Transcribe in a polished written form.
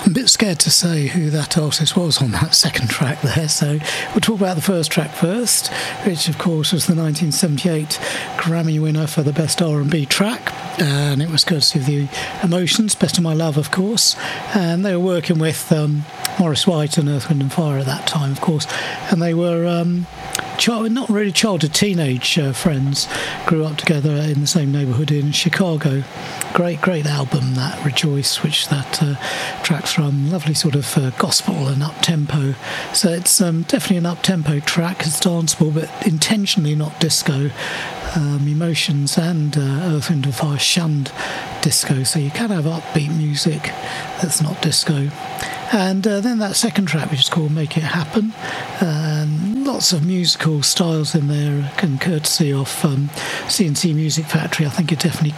I'm a bit scared to say who that artist was on that second track there, so we'll talk about the first track first, which of course was the 1978 Grammy winner for the Best R&B track, and it was courtesy of the Emotions, Best of My Love, of course, and they were working with Maurice White and Earth, Wind & Fire at that time, of course, and they were not really childhood, teenage friends, grew up together in the same neighbourhood in Chicago. Great album, that Rejoice, which that track's from. Lovely sort of gospel and up-tempo. So it's definitely an up-tempo track. It's danceable, but intentionally not disco. Emotions and Earth, Wind & Fire shunned disco, so you can have upbeat music that's not disco. And then that second track, which is called Make It Happen, and lots of musical styles in there, and courtesy of CNC Music Factory. I think it definitely